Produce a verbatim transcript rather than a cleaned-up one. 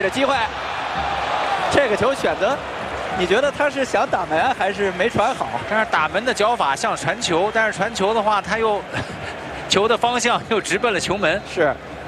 这机会，这个球选择，你觉得他是想打门还是没传好？ 但是打门的脚法像传球，但是传球的话，他又球的方向又直奔了球门。 是。